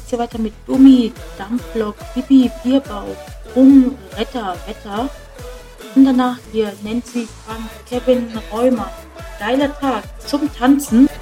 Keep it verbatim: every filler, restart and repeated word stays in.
geht's hier weiter mit Gummi, Dampflok, Pipi, Vierbau, Rum, Retter, Wetter. Und danach hier Nancy, Frank, Kevin, Rheuma. Geiler Tag zum Tanzen.